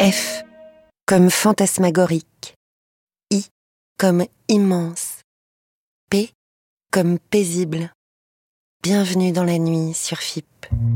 F comme fantasmagorique. I comme immense. P comme paisible. Bienvenue dans la nuit sur FIP.